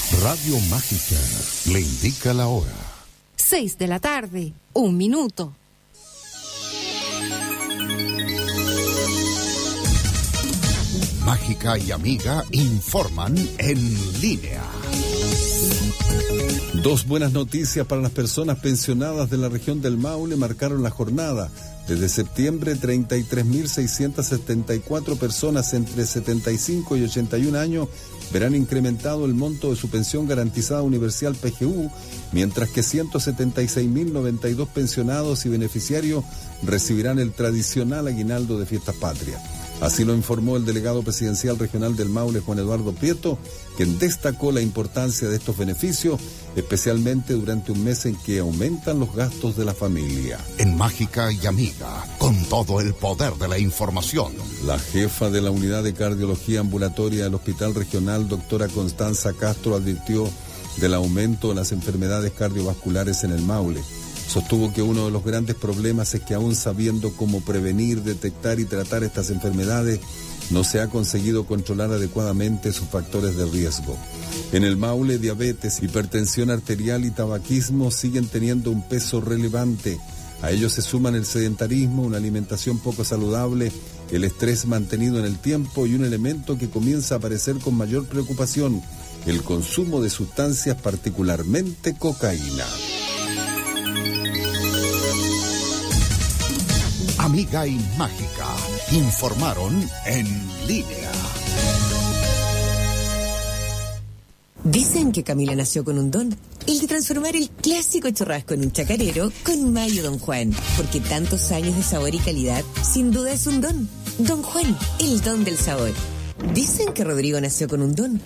Radio Mágica le indica la hora. 6 de la tarde, 1 minuto. Mágica y Amiga informan en línea. Dos buenas noticias para las personas pensionadas de la región del Maule marcaron la jornada. Desde septiembre, 33.674 personas entre 75 y 81 años verán incrementado el monto de su pensión garantizada universal PGU, mientras que 176.092 pensionados y beneficiarios recibirán el tradicional aguinaldo de Fiestas Patrias. Así lo informó el delegado presidencial regional del Maule, Juan Eduardo Prieto, quien destacó la importancia de estos beneficios, especialmente durante un mes en que aumentan los gastos de la familia. En Mágica y Amiga, con todo el poder de la información. La jefa de la unidad de cardiología ambulatoria del Hospital Regional, doctora Constanza Castro, advirtió del aumento de las enfermedades cardiovasculares en el Maule. Sostuvo que uno de los grandes problemas es que aún sabiendo cómo prevenir, detectar y tratar estas enfermedades, no se ha conseguido controlar adecuadamente sus factores de riesgo. En el Maule, diabetes, hipertensión arterial y tabaquismo siguen teniendo un peso relevante. A ellos se suman el sedentarismo, una alimentación poco saludable, el estrés mantenido en el tiempo y un elemento que comienza a aparecer con mayor preocupación, el consumo de sustancias, particularmente cocaína. Amiga y Mágica informaron en línea. Dicen que Camila nació con un don, el de transformar el clásico churrasco en un chacarero con mayo Don Juan, porque tantos años de sabor y calidad, sin duda es un don. Don Juan, el don del sabor. Dicen que Rodrigo nació con un don,